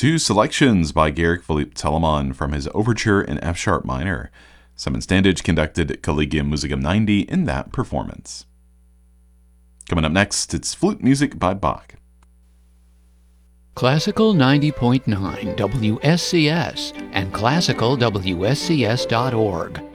Two selections by Georg Philipp Telemann from his Overture in F-sharp minor. Simon Standage conducted Collegium Musicum 90 in that performance. Coming up next, it's flute music by Bach. Classical 90.9 WSCS and classicalwscs.org.